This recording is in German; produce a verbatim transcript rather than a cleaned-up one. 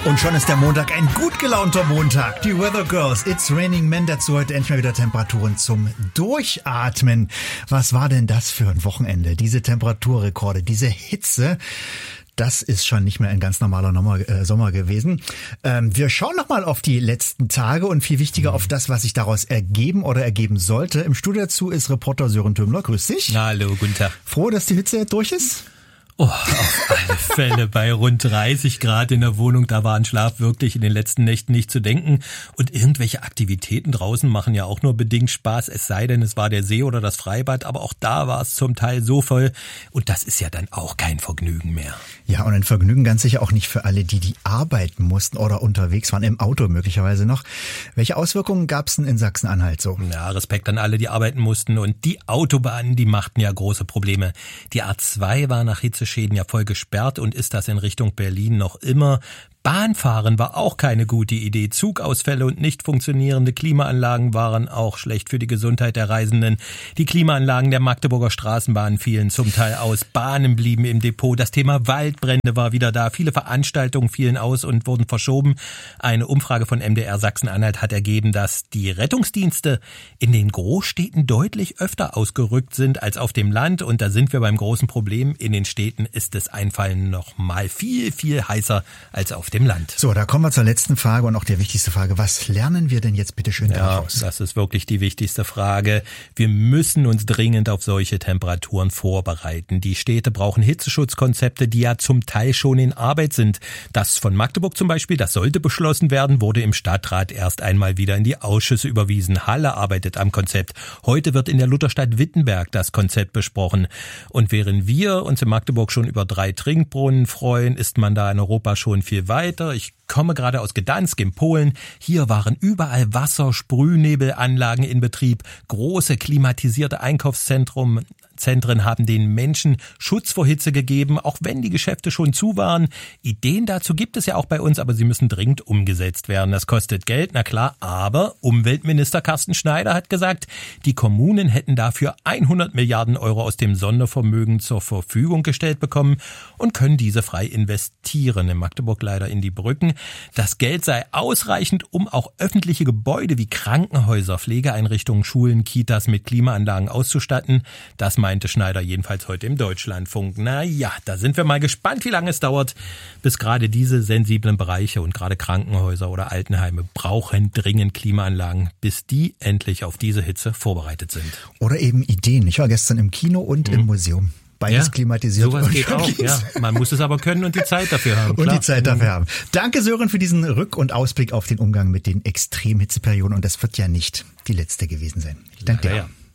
Und schon ist der Montag ein gut gelaunter Montag. Die Weather Girls, It's Raining Men, dazu heute endlich mal wieder Temperaturen zum Durchatmen. Was war denn das für ein Wochenende? Diese Temperaturrekorde, diese Hitze. Das ist schon nicht mehr ein ganz normaler Sommer gewesen. Ähm, wir schauen nochmal auf die letzten Tage und viel wichtiger auf das, was sich daraus ergeben oder ergeben sollte. Im Studio dazu ist Reporter Sören Tümmler. Grüß dich. Hallo, guten Tag. Froh, dass die Hitze durch ist? Oh, auf alle Fälle. Bei rund dreißig Grad in der Wohnung, da war an Schlaf wirklich in den letzten Nächten nicht zu denken. Und irgendwelche Aktivitäten draußen machen ja auch nur bedingt Spaß, es sei denn, es war der See oder das Freibad. Aber auch da war es zum Teil so voll. Und das ist ja dann auch kein Vergnügen mehr. Ja, und ein Vergnügen ganz sicher auch nicht für alle, die die arbeiten mussten oder unterwegs waren, im Auto möglicherweise noch. Welche Auswirkungen gab es denn in Sachsen-Anhalt so? Ja, Respekt an alle, die arbeiten mussten. Und die Autobahnen, die machten ja große Probleme. Die A zwei war nach Hitze Schäden ja voll gesperrt und ist das in Richtung Berlin noch immer. Bahnfahren war auch keine gute Idee. Zugausfälle und nicht funktionierende Klimaanlagen waren auch schlecht für die Gesundheit der Reisenden. Die Klimaanlagen der Magdeburger Straßenbahn fielen zum Teil aus. Bahnen blieben im Depot. Das Thema Waldbrände war wieder da. Viele Veranstaltungen fielen aus und wurden verschoben. Eine Umfrage von M D R Sachsen-Anhalt hat ergeben, dass die Rettungsdienste in den Großstädten deutlich öfter ausgerückt sind als auf dem Land. Und da sind wir beim großen Problem. In den Städten ist das Einfallen noch mal viel, viel heißer als auf dem im Land. So, da kommen wir zur letzten Frage und auch der wichtigste Frage. Was lernen wir denn jetzt bitte schön daraus? Ja, das ist wirklich die wichtigste Frage. Wir müssen uns dringend auf solche Temperaturen vorbereiten. Die Städte brauchen Hitzeschutzkonzepte, die ja zum Teil schon in Arbeit sind. Das von Magdeburg zum Beispiel, das sollte beschlossen werden, wurde im Stadtrat erst einmal wieder in die Ausschüsse überwiesen. Halle arbeitet am Konzept. Heute wird in der Lutherstadt Wittenberg das Konzept besprochen. Und während wir uns in Magdeburg schon über drei Trinkbrunnen freuen, ist man da in Europa schon viel weiter. Ich komme gerade aus Gdansk in Polen. Hier waren überall Wassersprühnebelanlagen in Betrieb. Große klimatisierte Einkaufszentren Zentren haben den Menschen Schutz vor Hitze gegeben, auch wenn die Geschäfte schon zu waren. Ideen dazu gibt es ja auch bei uns, aber sie müssen dringend umgesetzt werden. Das kostet Geld, na klar, aber Umweltminister Carsten Schneider hat gesagt, die Kommunen hätten dafür hundert Milliarden Euro aus dem Sondervermögen zur Verfügung gestellt bekommen und können diese frei investieren. In Magdeburg leider in die Brücken. Das Geld sei ausreichend, um auch öffentliche Gebäude wie Krankenhäuser, Pflegeeinrichtungen, Schulen, Kitas mit Klimaanlagen auszustatten. Das meinte Schneider jedenfalls heute im Deutschlandfunk. Na ja, da sind wir mal gespannt, wie lange es dauert, bis gerade diese sensiblen Bereiche und gerade Krankenhäuser oder Altenheime brauchen dringend Klimaanlagen, bis die endlich auf diese Hitze vorbereitet sind. Oder eben Ideen. Ich war gestern im Kino und mhm. im Museum. Beides ja, klimatisiert. Sowas geht auch, ja. Man muss es aber können und die Zeit dafür haben. Klar. Und die Zeit dafür haben. Danke, Sören, für diesen Rück- und Ausblick auf den Umgang mit den Extremhitzeperioden. Und das wird ja nicht die letzte gewesen sein. Ich danke dir. Ja, ja.